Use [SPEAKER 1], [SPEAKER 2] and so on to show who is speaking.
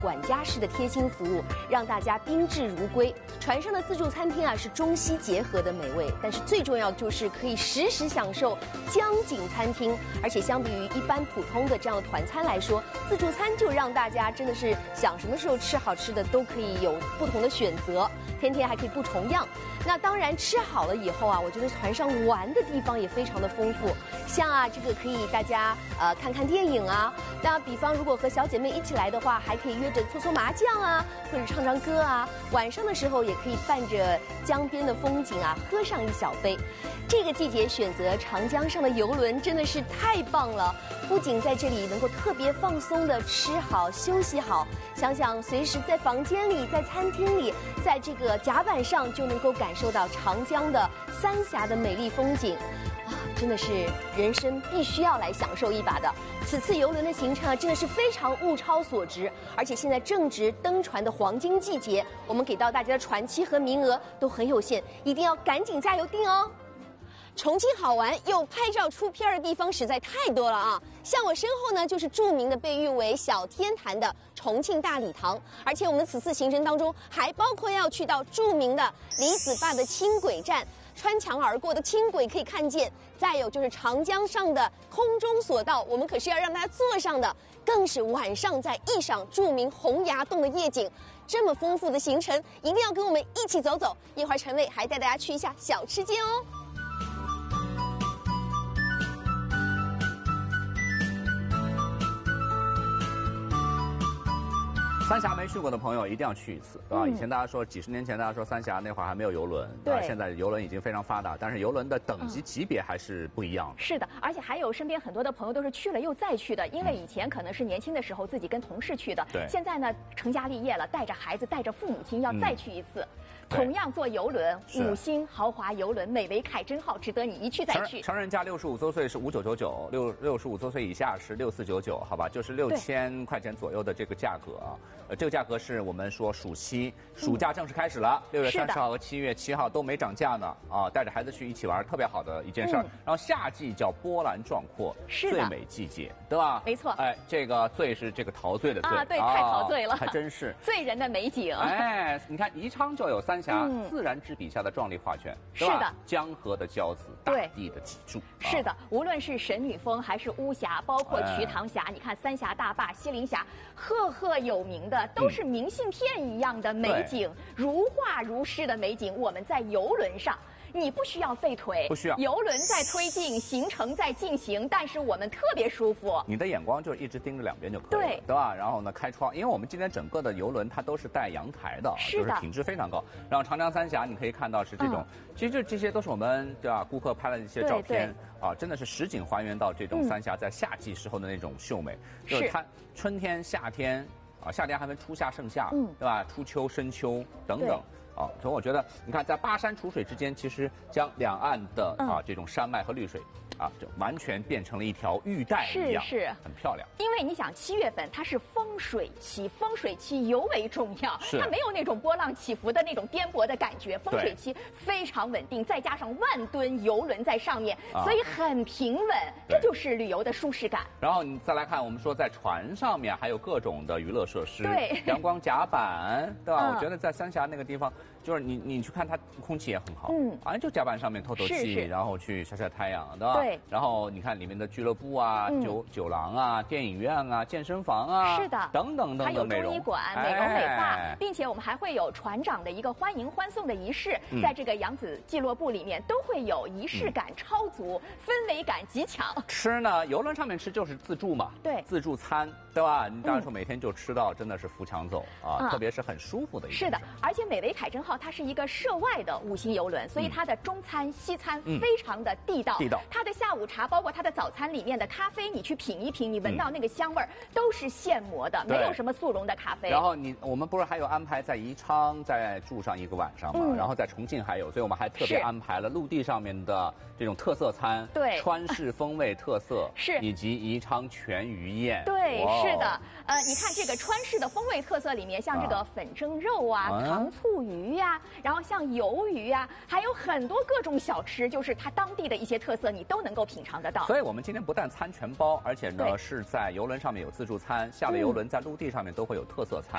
[SPEAKER 1] 管家式的贴心服务，让大家宾至如归。船上的自助餐厅啊，是中西结合的美味，但是最重要的就是可以实时享受江景餐厅，而且相比于一般普通的这样的团餐来说，自助餐就让大家真的是想什么时候吃好吃的都可以有不同的选择，天天还可以不重样。那当然吃好了以后啊，我觉得船上玩的地方也非常的丰富，像啊这个可以大家看看电影啊，那比方如果和小姐妹一起来的话，还可以约着搓搓麻将啊，或者唱唱歌啊，晚上的时候也可以伴着江边的风景啊，喝上一小杯。这个季节选择长江上的游轮真的是太棒了，不仅在这里能够特别放松的吃好休息好，想想随时在房间里、在餐厅里、在这个甲板上就能够感受到长江的三峡的美丽风景，啊，真的是人生必须要来享受一把的。此次游轮的行程啊，真的是非常物超所值，而且现在正值登船的黄金季节，我们给到大家的船期和名额都很有限，一定要赶紧加油订哦。重庆好玩又拍照出片的地方实在太多了啊！像我身后呢，就是著名的被誉为小天坛的重庆大礼堂，而且我们此次行程当中还包括要去到著名的李子坝的轻轨站，穿墙而过的轻轨可以看见，再有就是长江上的空中索道，我们可是要让大家坐上的，更是晚上在一赏著名洪崖洞的夜景。这么丰富的行程，一定要跟我们一起走走。一会儿陈伟还带大家去一下小吃街哦。
[SPEAKER 2] 三峡没去过的朋友一定要去一次，对吧？以前大家说几十年前大家说三峡那会儿还没有游轮，对，现在游轮已经非常发达，但是游轮的等级级别还是不一样的。
[SPEAKER 3] 是的，而且还有身边很多的朋友都是去了又再去的，因为以前可能是年轻的时候自己跟同事去的，对，现在呢成家立业了，带着孩子带着父母亲要再去一次。同样坐游轮，5星豪华游轮美维凯真号，值得你一去再去。
[SPEAKER 2] 成人价65周岁是5999，65周岁以下是6499，好吧，就是6000块钱左右的这个价格啊。这个价格是我们说暑期，暑假正式开始了，6月30号和7月7号都没涨价呢啊，带着孩子去一起玩，特别好的一件事儿。然后夏季叫波澜壮阔，最美季节，对吧？
[SPEAKER 3] 没错。
[SPEAKER 2] 哎，这个醉是这个陶醉的醉
[SPEAKER 3] 啊，对，太陶醉了，
[SPEAKER 2] 还真是
[SPEAKER 3] 醉人的美景。
[SPEAKER 2] 哎，你看宜昌就有三峡自然之笔下的壮丽画卷，是的，江河的骄子，大地的脊柱。
[SPEAKER 3] 是的，无论是神女峰还是巫峡，包括瞿塘峡，你看三峡大坝、西陵峡，赫赫有名的都是明信片一样的美景，如画如诗的美景。我们在游轮上。你不需要废腿，
[SPEAKER 2] 不需要。
[SPEAKER 3] 游轮在推进，行程在进行，但是我们特别舒服。
[SPEAKER 2] 你的眼光就一直盯着两边就可以了，对吧？然后呢，开窗，因为我们今天整个的游轮它都是带阳台的，就是品质非常高。然后长江三峡你可以看到是这种，其实这些都是我们对吧？顾客拍了一些照片啊，真的是实景还原到这种三峡在夏季时候的那种秀美，就是它春天、夏天啊，夏天还分初夏、盛夏，对吧？初秋、深秋等等。啊，所以我觉得，你看，在巴山楚水之间，其实将两岸的这种山脉和绿水，就完全变成了一条玉带一样，是很漂亮。
[SPEAKER 3] 因为你想，7月份它是风水期，风水期尤为重要，它没有那种波浪起伏的那种颠簸的感觉，风水期非常稳定，再加上万吨游轮在上面，所以很平稳，这就是旅游的舒适感。
[SPEAKER 2] 然后你再来看，我们说在船上面还有各种的娱乐设施，对，阳光甲板，对吧？我觉得在三峡那个地方。就是你去看它空气也很好，就甲板上面透透气，然后去晒晒太阳，对吧？对。然后你看里面的俱乐部啊、酒廊啊、电影院啊、健身房啊，
[SPEAKER 3] 是的，
[SPEAKER 2] 等等等等内容。
[SPEAKER 3] 还有中医馆、美容美发，并且我们还会有船长的一个欢迎欢送的仪式，在这个扬子俱乐部里面都会有仪式感超足，氛围感极强。
[SPEAKER 2] 吃呢，游轮上面吃就是自助嘛，对，自助餐，对吧？你当然说每天就吃到真的是扶墙走啊，特别是很舒服的一个。
[SPEAKER 3] 是的，而且美维凯真号它是一个涉外的5星游轮，所以它的中餐、西餐非常的地道。它的下午茶，包括它的早餐里面的咖啡，你去品一品，你闻到那个香味儿，都是现磨的，没有什么速溶的咖啡。
[SPEAKER 2] 然后我们不是还有安排在宜昌再住上1个晚上嘛？然后在重庆还有，所以我们还特别安排了陆地上面的这种特色餐，对，川式风味特色是，以及宜昌全鱼宴。
[SPEAKER 3] 对，是的。你看这个川式的风味特色里面，像这个粉蒸肉啊、糖醋鱼呀。然后像鱿鱼啊，还有很多各种小吃，就是它当地的一些特色，你都能够品尝得到。
[SPEAKER 2] 所以我们今天不但餐全包，而且呢是在游轮上面有自助餐，下了游轮在陆地上面都会有特色餐。